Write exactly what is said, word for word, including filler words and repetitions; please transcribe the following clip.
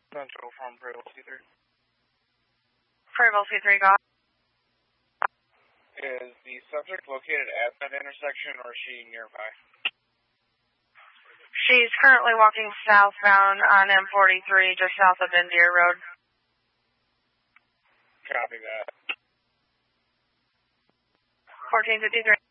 Central from Preble C three. Preble C three, go. Is the subject located at that intersection or is she nearby? She's currently walking southbound on M forty-three, just south of Indier Road. Copy that. fourteen fifty-three.